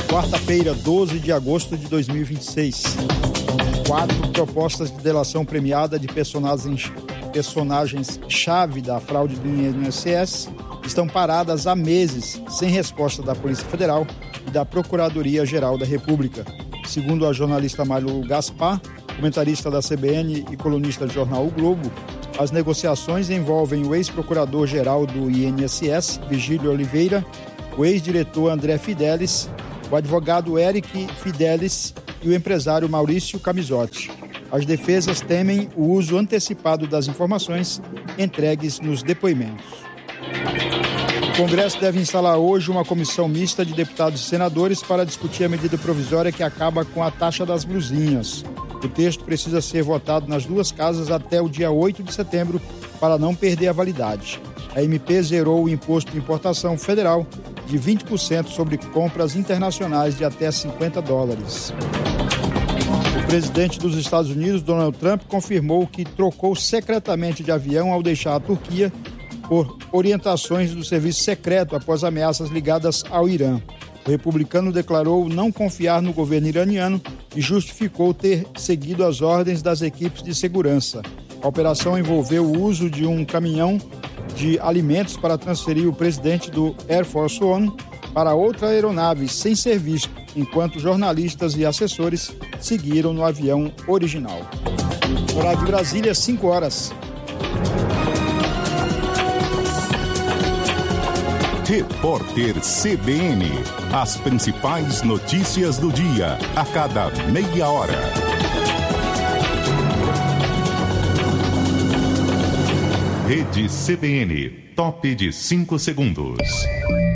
Quarta-feira, 12 de agosto de 2026. 4 propostas de delação premiada de personagens-chave da fraude do INSS estão paradas há meses, sem resposta da Polícia Federal e da Procuradoria-Geral da República. Segundo a jornalista Mário Gaspar, comentarista da CBN e colunista do jornal O Globo, as negociações envolvem o ex-procurador-geral do INSS, Virgílio Oliveira, o ex-diretor André Fidelis, o advogado Eric Fidelis e o empresário Maurício Camisotti. As defesas temem o uso antecipado das informações entregues nos depoimentos. O Congresso deve instalar hoje uma comissão mista de deputados e senadores para discutir a medida provisória que acaba com a taxa das blusinhas. O texto precisa ser votado nas duas casas até o dia 8 de setembro para não perder a validade. A MP zerou o imposto de importação federal de 20% sobre compras internacionais de até $50. O presidente dos Estados Unidos, Donald Trump, confirmou que trocou secretamente de avião ao deixar a Turquia por orientações do serviço secreto após ameaças ligadas ao Irã. O republicano declarou não confiar no governo iraniano e justificou ter seguido as ordens das equipes de segurança. A operação envolveu o uso de um caminhão de alimentos para transferir o presidente do Air Force One para outra aeronave sem ser visto, enquanto jornalistas e assessores seguiram no avião original. Horário de Brasília, 5 horas. Repórter CBN. As principais notícias do dia, a cada meia hora. Rede CBN, top de 5 segundos.